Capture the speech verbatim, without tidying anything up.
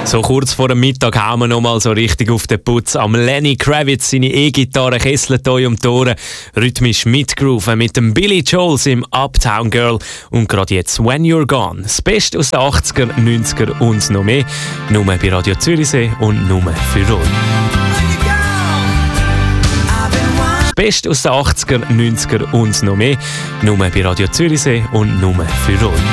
So kurz vor dem Mittag hauen wir noch mal so richtig auf den Putz. Am Lenny Kravitz seine E-Gitarre kesselt euch um die Ohren. Rhythmisch mitgrooven mit dem Billy Joel im Uptown Girl. Und gerade jetzt When You're Gone. Das Beste aus den achtziger, neunziger und noch mehr. Nur bei Radio Zürichsee und nur für euch. Das Beste aus den achtziger, neunziger und noch mehr. Nur bei Radio Zürichsee und nur für euch.